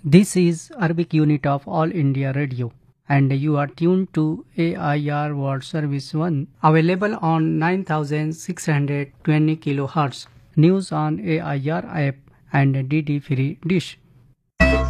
This is Arabic unit of All India Radio, and you are tuned to AIR World Service 1, available on 9620 kHz. News on AIR app and DD Free Dish.